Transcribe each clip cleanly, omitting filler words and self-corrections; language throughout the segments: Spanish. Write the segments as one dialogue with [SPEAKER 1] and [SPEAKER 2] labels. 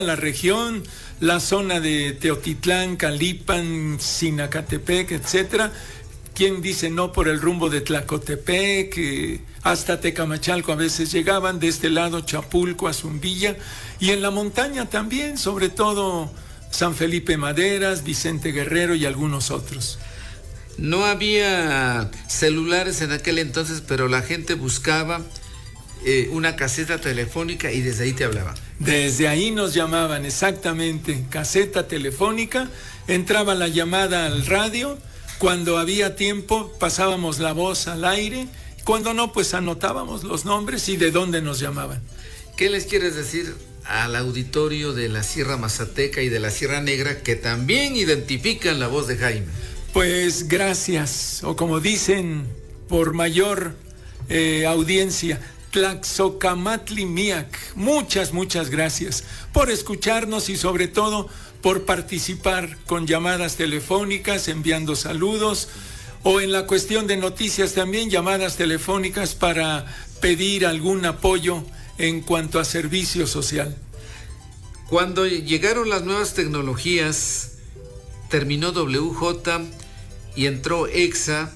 [SPEAKER 1] la región, la zona de Teotitlán, Calipan, Sinacatepec, etcétera. ¿Quién dice no por el rumbo de Tlacotepec? Hasta Tecamachalco a veces llegaban, de este lado Chapulco, Azumbilla, y en la montaña también, sobre todo San Felipe Maderas, Vicente Guerrero y algunos otros.
[SPEAKER 2] No había celulares en aquel entonces, pero la gente buscaba una caseta telefónica y desde ahí te hablaban.
[SPEAKER 1] Desde ahí nos llamaban, exactamente, caseta telefónica, entraba la llamada al radio, cuando había tiempo pasábamos la voz al aire, cuando no, pues anotábamos los nombres y de dónde nos llamaban.
[SPEAKER 2] ¿Qué les quieres decir al auditorio de la Sierra Mazateca y de la Sierra Negra que también identifican la voz de Jaime?
[SPEAKER 1] Pues gracias, o como dicen, por mayor audiencia, Tlaxocamatli Miak, muchas gracias por escucharnos y sobre todo por participar con llamadas telefónicas, enviando saludos, o en la cuestión de noticias también, llamadas telefónicas para pedir algún apoyo en cuanto a servicio social.
[SPEAKER 2] Cuando llegaron las nuevas tecnologías, terminó WJ y entró EXA,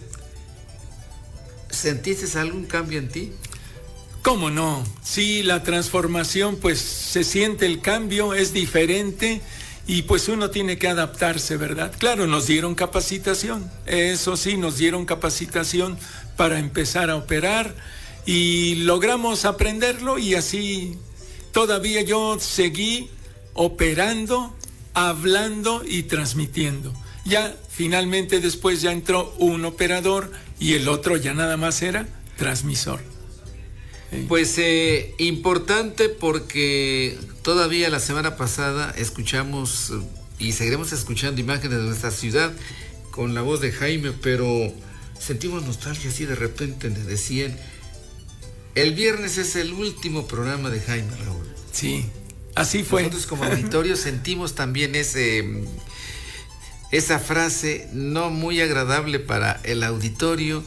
[SPEAKER 2] ¿sentiste algún cambio en ti?
[SPEAKER 1] ¿Cómo no? Sí, la transformación, pues se siente el cambio, es diferente y pues uno tiene que adaptarse, ¿verdad? Claro, nos dieron capacitación, eso sí, nos dieron capacitación para empezar a operar y logramos aprenderlo y así todavía yo seguí operando, hablando y transmitiendo. Ya finalmente después ya entró un operador y el otro ya nada más era transmisor.
[SPEAKER 2] Pues importante porque todavía la semana pasada escuchamos y seguiremos escuchando imágenes de nuestra ciudad con la voz de Jaime, pero sentimos nostalgia así de repente, nos decían, el viernes es el último programa de Jaime, Raúl.
[SPEAKER 1] Sí, así fue.
[SPEAKER 2] Nosotros como auditorio sentimos también esa frase no muy agradable para el auditorio.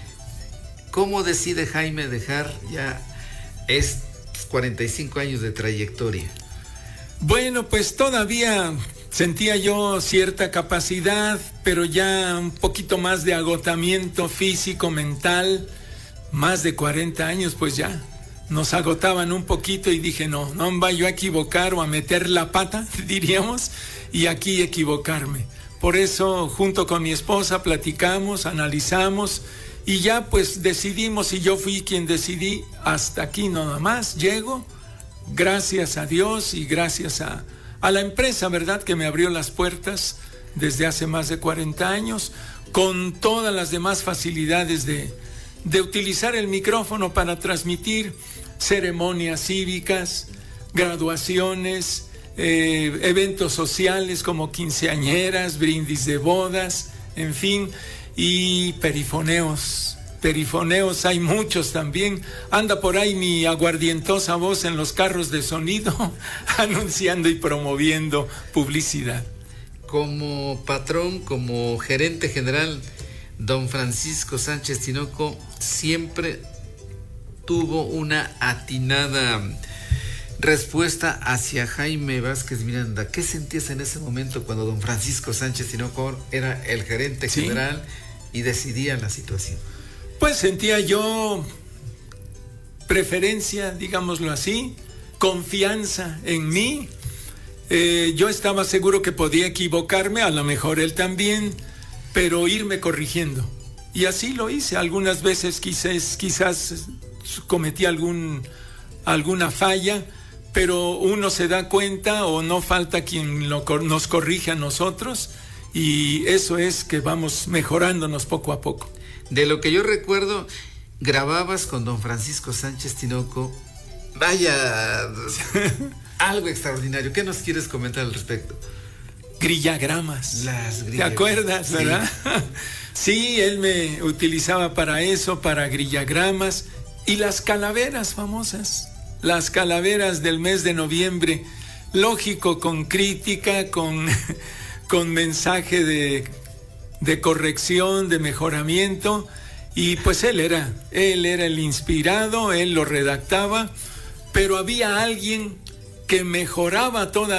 [SPEAKER 2] ¿Cómo decide Jaime dejar ya estos 45 años de trayectoria?
[SPEAKER 1] Bueno, pues todavía sentía yo cierta capacidad, pero ya un poquito más de agotamiento físico, mental, más de 40 años, pues ya nos agotaban un poquito y dije, no me vaya yo a equivocar o a meter la pata, diríamos, y aquí equivocarme. Por eso, junto con mi esposa, platicamos, analizamos, y ya pues decidimos, y yo fui quien decidí, hasta aquí nada más, llego, gracias a Dios y gracias a la empresa, ¿verdad?, que me abrió las puertas desde hace más de 40 años, con todas las demás facilidades de utilizar el micrófono para transmitir ceremonias cívicas, graduaciones, eventos sociales como quinceañeras, brindis de bodas, en fin, y perifoneos hay muchos también. Anda por ahí mi aguardientosa voz en los carros de sonido anunciando y promoviendo publicidad.
[SPEAKER 2] Como patrón, como gerente general, don Francisco Sánchez Tinoco siempre tuvo una atinada respuesta hacia Jaime Vázquez Miranda. ¿Qué sentías en ese momento cuando don Francisco Sánchez Tinoco era el gerente general y decidía la situación?
[SPEAKER 1] Pues sentía yo preferencia, digámoslo así, confianza en mí. Yo estaba seguro que podía equivocarme, a lo mejor él también, pero irme corrigiendo. Y así lo hice. Algunas veces quizás cometí alguna falla, pero uno se da cuenta o no falta quien nos corrige a nosotros y eso es que vamos mejorándonos poco a poco.
[SPEAKER 2] De lo que yo recuerdo, grababas con don Francisco Sánchez Tinoco, vaya, algo extraordinario. ¿Qué nos quieres comentar al respecto?
[SPEAKER 1] Grillagramas. ¿Te acuerdas, sí, verdad? Sí, él me utilizaba para eso, para grillagramas y las calaveras famosas. Las calaveras del mes de noviembre, lógico, con crítica, con mensaje de corrección, de mejoramiento, y pues él era el inspirado, él lo redactaba, pero había alguien que mejoraba toda